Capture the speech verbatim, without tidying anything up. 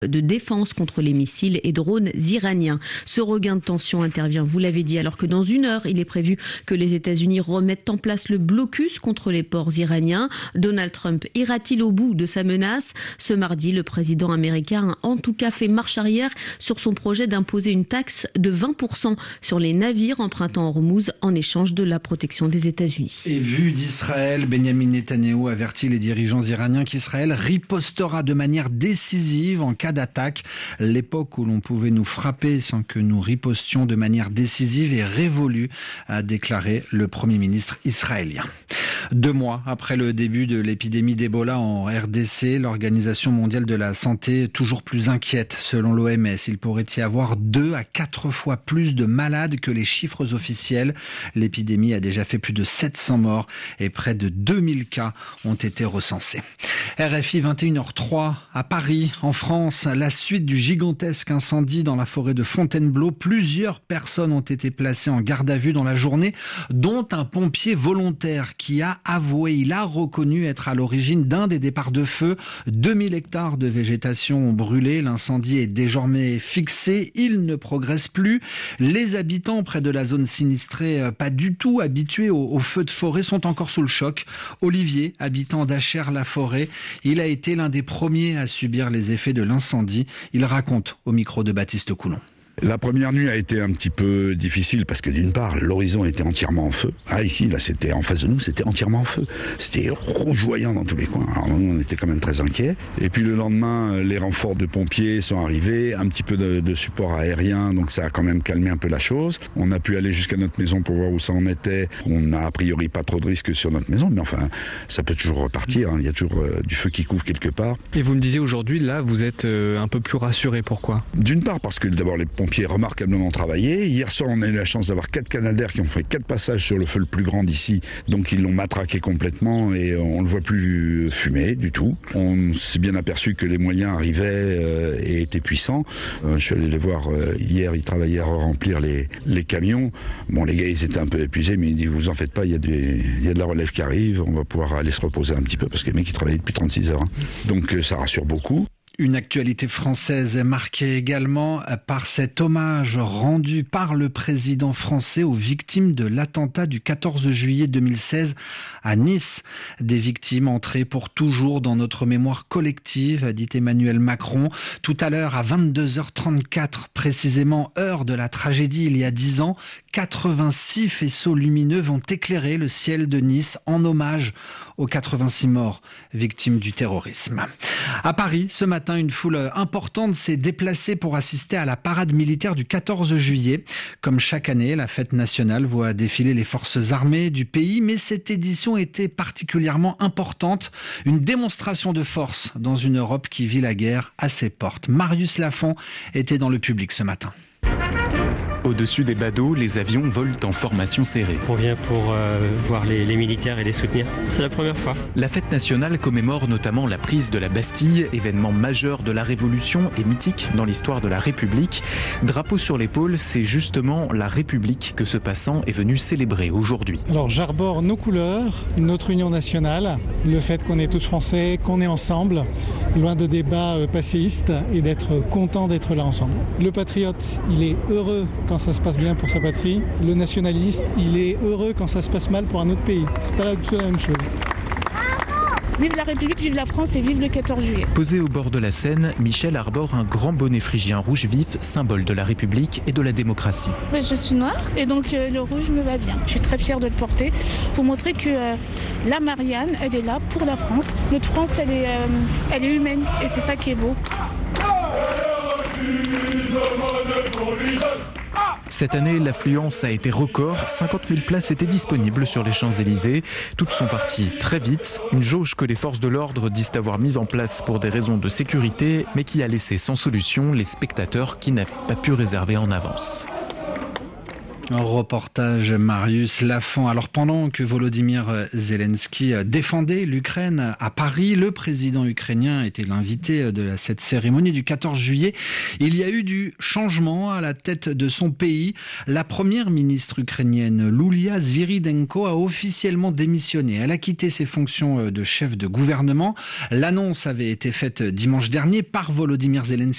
de défense contre les missiles et drones iraniens. Ce regain de tension intervient, vous l'avez dit, alors que dans une heure, il est prévu que les États-Unis remettent en place le blocus contre les ports iraniens. Donald Trump ira-t-il au bout de sa menace ? Ce mardi, le président américain a en tout cas fait marche arrière sur son projet d'imposer une taxe de vingt pour cent sur les navires empruntant Hormuz en échange de la protection des États-Unis. Et vu d'Israël, Benjamin Netanyahou avertit les dirigeants iraniens qu'Israël ripostera de manière décisive en cas d'attaque. L'époque où l'on pouvait nous frapper sans que nous ripostions de manière décisive est révolue, a déclaré le Premier ministre israélien. Deux mois après le début de l'épidémie d'Ebola en R D C, l'Organisation mondiale de la santé est toujours plus inquiète. Selon l'O M S, il pourrait y avoir deux à quatre fois plus de malades que les chiffres officiels. L'épidémie a déjà fait plus de sept cents morts et près de deux mille cas ont été recensés. R F I vingt et une heures trois à Paris, en France, la suite du gigantesque incendie dans la forêt de Fontainebleau. Plusieurs personnes ont été placées en garde à vue dans la journée, dont un pompier volontaire qui a avoué, il a reconnu être à l'origine d'un des départs de feu. deux mille hectares de végétation ont brûlé. L'incendie est désormais fixé. Il ne progresse plus. Les habitants près de la zone sinistrée, pas du tout habitués aux, aux feux de forêt, sont encore sous le choc. Olivier, habitant d'Achères-la-Forêt, il a été l'un des premiers à subir les effets de l'incendie. Il raconte au micro de Baptiste Coulon. La première nuit a été un petit peu difficile parce que d'une part, l'horizon était entièrement en feu. Ah, ici, là, c'était en face de nous, c'était entièrement en feu. C'était rougeoyant dans tous les coins. Alors nous, on était quand même très inquiets. Et puis le lendemain, les renforts de pompiers sont arrivés, un petit peu de, de support aérien, donc ça a quand même calmé un peu la chose. On a pu aller jusqu'à notre maison pour voir où ça en était. On n'a a priori pas trop de risques sur notre maison, mais enfin, ça peut toujours repartir. Hein. Il y a toujours euh, du feu qui couvre quelque part. Et vous me disiez aujourd'hui, là, vous êtes euh, un peu plus rassuré. Pourquoi ? D'une part, parce que d'abord, les pompiers remarquablement travaillé. Hier soir, on a eu la chance d'avoir quatre canadaires qui ont fait quatre passages sur le feu le plus grand d'ici. Donc ils l'ont matraqué complètement et on ne le voit plus fumer du tout. On s'est bien aperçu que les moyens arrivaient euh, et étaient puissants. Euh, je suis allé les voir euh, hier, ils travaillaient à remplir les, les camions. Bon, les gars, ils étaient un peu épuisés, mais ils disent, vous en faites pas, il y a des, il y a de la relève qui arrive, on va pouvoir aller se reposer un petit peu parce que les mecs, ils travaillaient depuis trente-six heures. Hein. Donc euh, ça rassure beaucoup. Une actualité française est marquée également par cet hommage rendu par le président français aux victimes de l'attentat du quatorze juillet deux mille seize à Nice. Des victimes entrées pour toujours dans notre mémoire collective, a dit Emmanuel Macron. Tout à l'heure, à vingt-deux heures trente-quatre, précisément heure de la tragédie il y a dix ans, quatre-vingt-six faisceaux lumineux vont éclairer le ciel de Nice en hommage aux quatre-vingt-six morts victimes du terrorisme. À Paris, ce matin, une foule importante s'est déplacée pour assister à la parade militaire du quatorze juillet. Comme chaque année, la fête nationale voit défiler les forces armées du pays, mais cette édition était particulièrement importante. Une démonstration de force dans une Europe qui vit la guerre à ses portes. Marius Lafont était dans le public ce matin. Au-dessus des badauds, les avions volent en formation serrée. On vient pour euh, voir les, les militaires et les soutenir. C'est la première fois. La fête nationale commémore notamment la prise de la Bastille, événement majeur de la Révolution et mythique dans l'histoire de la République. Drapeau sur l'épaule, c'est justement la République que ce passant est venu célébrer aujourd'hui. Alors j'arbore nos couleurs, notre union nationale, le fait qu'on est tous français, qu'on est ensemble, loin de débats euh, passéistes et d'être content d'être là ensemble. Le patriote, il est heureux quand ça se passe bien pour sa patrie. Le nationaliste, il est heureux quand ça se passe mal pour un autre pays. C'est pas du tout la même chose. Vive la République, vive la France et vive le quatorze juillet. Posé au bord de la Seine, Michel arbore un grand bonnet phrygien rouge vif, symbole de la République et de la démocratie. Mais je suis noire et donc euh, le rouge me va bien. Je suis très fière de le porter pour montrer que euh, la Marianne, elle est là pour la France. Notre France, elle est, euh, elle est humaine et c'est ça qui est beau. Cette année, l'affluence a été record. cinquante mille places étaient disponibles sur les Champs-Élysées. Toutes sont parties très vite. Une jauge que les forces de l'ordre disent avoir mise en place pour des raisons de sécurité, mais qui a laissé sans solution les spectateurs qui n'avaient pas pu réserver en avance. Un reportage Marius Lafont. Alors pendant que Volodymyr Zelensky défendait l'Ukraine à Paris, le président ukrainien était l'invité de cette cérémonie du quatorze juillet. Il y a eu du changement à la tête de son pays. La première ministre ukrainienne, Loulia Sviridenko, a officiellement démissionné. Elle a quitté ses fonctions de chef de gouvernement. L'annonce avait été faite dimanche dernier par Volodymyr Zelensky.